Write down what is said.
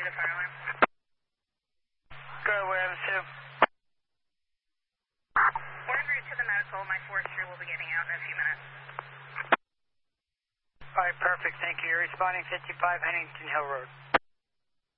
Charlie fire alarm. Go ahead, Williams 2. We're en route to the medical. My forester will be getting out in a few minutes. All right, perfect. Thank you. You're responding 55 Huntington Hill Road.